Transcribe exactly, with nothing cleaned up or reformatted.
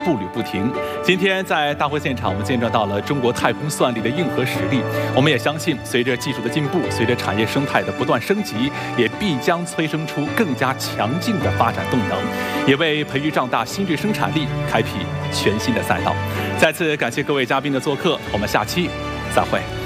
步履不停。今天在大会现场，我们见证到了中国太空算力的硬核实力。我们也相信，随着技术的进步，随着产业生态的不断升级，也必将催生出更加强劲的发展动能，也为培育壮大新质生产力开辟全新的赛道。再次感谢各位嘉宾的做客，我们下期再会。